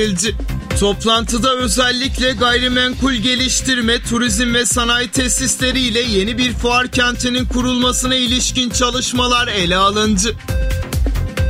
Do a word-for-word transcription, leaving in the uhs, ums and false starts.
Toplantıda özellikle gayrimenkul geliştirme, turizm ve sanayi tesisleri ile yeni bir fuar kentinin kurulmasına ilişkin çalışmalar ele alındı.